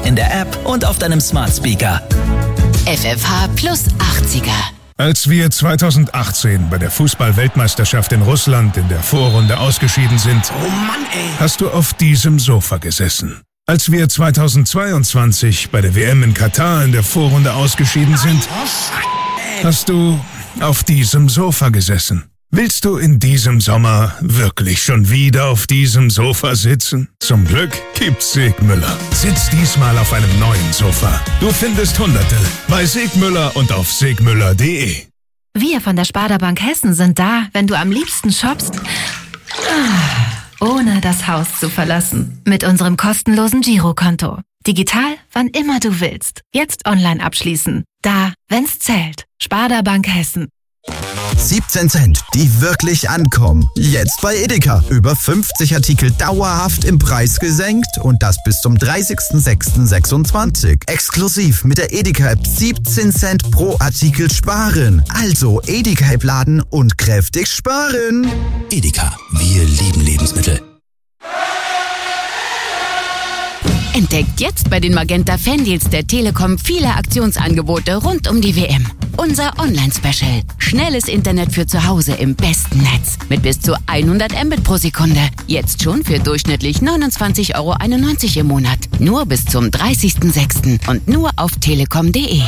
in der App und auf deinem Smart Speaker. FFH plus 80er. Als wir 2018 bei der Fußball-Weltmeisterschaft in Russland in der Vorrunde ausgeschieden sind, Oh Mann, ey! hast du auf diesem Sofa gesessen. Als wir 2022 bei der WM in Katar in der Vorrunde ausgeschieden sind, hast du auf diesem Sofa gesessen. Willst du in diesem Sommer wirklich schon wieder auf diesem Sofa sitzen? Zum Glück gibt's Segmüller. Sitz diesmal auf einem neuen Sofa. Du findest Hunderte bei Segmüller und auf segmüller.de. Wir von der Sparda Bank Hessen sind da, wenn du am liebsten shoppst, ohne das Haus zu verlassen. Mit unserem kostenlosen Girokonto. Digital, wann immer du willst. Jetzt online abschließen. Da, wenn's zählt. Sparda Bank Hessen. 17 Cent, die wirklich ankommen. Jetzt bei Edeka. Über 50 Artikel dauerhaft im Preis gesenkt und das bis zum 30.06.26. Exklusiv mit der Edeka-App 17 Cent pro Artikel sparen. Also Edeka-App laden und kräftig sparen. Edeka, wir lieben Lebensmittel. Entdeckt jetzt bei den Magenta Fandeals der Telekom viele Aktionsangebote rund um die WM. Unser Online-Special. Schnelles Internet für zu Hause im besten Netz. Mit bis zu 100 Mbit pro Sekunde. Jetzt schon für durchschnittlich 29,91 € im Monat. Nur bis zum 30.06. und nur auf telekom.de.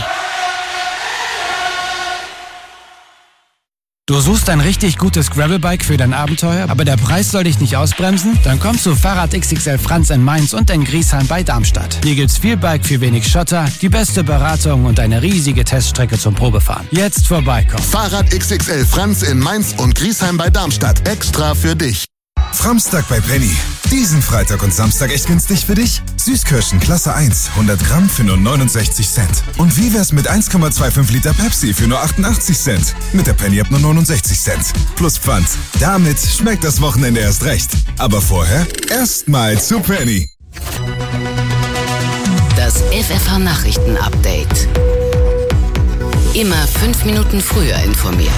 Du suchst ein richtig gutes Gravelbike für dein Abenteuer, aber der Preis soll dich nicht ausbremsen? Dann komm zu Fahrrad XXL Franz in Mainz und in Griesheim bei Darmstadt. Hier gibt's viel Bike für wenig Schotter, die beste Beratung und eine riesige Teststrecke zum Probefahren. Jetzt vorbeikommen. Fahrrad XXL Franz in Mainz und Griesheim bei Darmstadt. Extra für dich. Framstag bei Penny. Diesen Freitag und Samstag echt günstig für dich? Süßkirschen Klasse 1, 100 Gramm für nur 69 Cent. Und wie wär's mit 1,25 Liter Pepsi für nur 88 Cent? Mit der Penny ab nur 69 Cent. Plus Pfand. Damit schmeckt das Wochenende erst recht. Aber vorher erstmal zu Penny. Das FFH Nachrichten Update. Immer 5 Minuten früher informiert.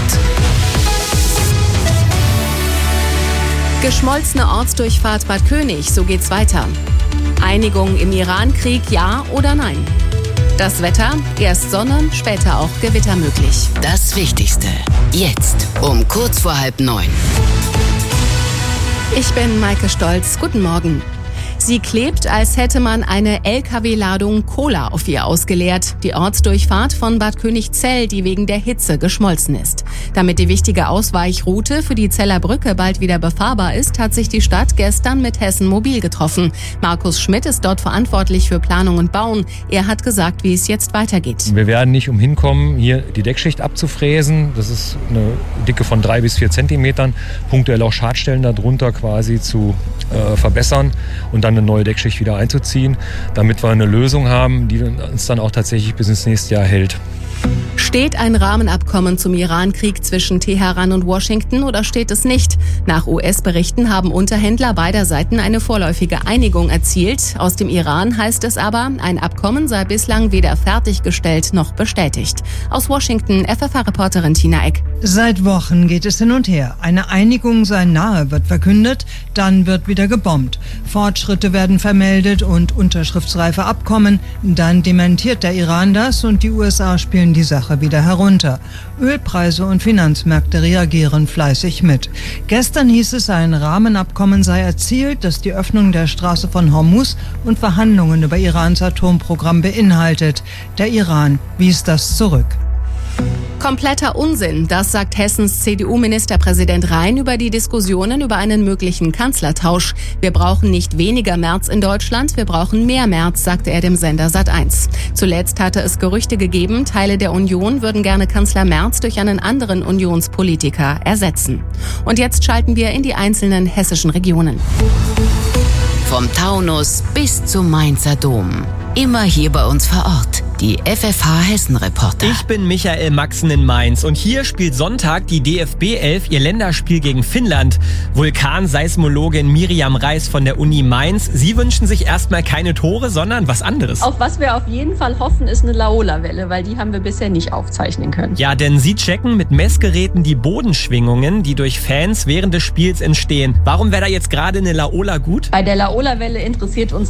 Geschmolzene Ortsdurchfahrt Bad König, so geht's weiter. Einigung im Iran-Krieg, ja oder nein? Das Wetter, erst Sonne, später auch Gewitter möglich. Das Wichtigste. Jetzt um kurz vor 8:30. Ich bin Maike Stolz, guten Morgen. Sie klebt, als hätte man eine LKW-Ladung Cola auf ihr ausgeleert. Die Ortsdurchfahrt von Bad Königzell, die wegen der Hitze geschmolzen ist. Damit die wichtige Ausweichroute für die Zeller Brücke bald wieder befahrbar ist, hat sich die Stadt gestern mit Hessen Mobil getroffen. Markus Schmidt ist dort verantwortlich für Planung und Bauen. Er hat gesagt, wie es jetzt weitergeht. Wir werden nicht umhin kommen, hier die Deckschicht abzufräsen. Das ist eine Dicke von 3 bis 4 Zentimetern. Punktuell auch Schadstellen darunter quasi zu verbessern und dann eine neue Deckschicht wieder einzuziehen, damit wir eine Lösung haben, die uns dann auch tatsächlich bis ins nächste Jahr hält. Steht ein Rahmenabkommen zum Iran-Krieg zwischen Teheran und Washington oder steht es nicht? Nach US-Berichten haben Unterhändler beider Seiten eine vorläufige Einigung erzielt. Aus dem Iran heißt es aber, ein Abkommen sei bislang weder fertiggestellt noch bestätigt. Aus Washington, FFH-Reporterin Tina Eck. Seit Wochen geht es hin und her. Eine Einigung sei nahe, wird verkündet, dann wird wieder gebombt. Fortschritte werden vermeldet und unterschriftsreife Abkommen. Dann dementiert der Iran das und die USA spielen die Sache wieder herunter. Ölpreise und Finanzmärkte reagieren fleißig mit. Gestern hieß es, ein Rahmenabkommen sei erzielt, das die Öffnung der Straße von Hormuz und Verhandlungen über Irans Atomprogramm beinhaltet. Der Iran wies das zurück. Kompletter Unsinn, das sagt Hessens CDU-Ministerpräsident Rhein über die Diskussionen über einen möglichen Kanzlertausch. Wir brauchen nicht weniger Merz in Deutschland, wir brauchen mehr Merz, sagte er dem Sender Sat.1. Zuletzt hatte es Gerüchte gegeben, Teile der Union würden gerne Kanzler Merz durch einen anderen Unionspolitiker ersetzen. Und jetzt schalten wir in die einzelnen hessischen Regionen. Vom Taunus bis zum Mainzer Dom. Immer hier bei uns vor Ort. Die FFH Hessen-Reporter. Ich bin Michael Maxen in Mainz und hier spielt Sonntag die DFB 11 ihr Länderspiel gegen Finnland. Vulkanseismologin Miriam Reis von der Uni Mainz. Sie wünschen sich erstmal keine Tore, sondern was anderes. Auf was wir auf jeden Fall hoffen, ist eine Laola-Welle, weil die haben wir bisher nicht aufzeichnen können. Ja, denn sie checken mit Messgeräten die Bodenschwingungen, die durch Fans während des Spiels entstehen. Warum wäre da jetzt gerade eine Laola gut? Bei der Laola-Welle interessiert uns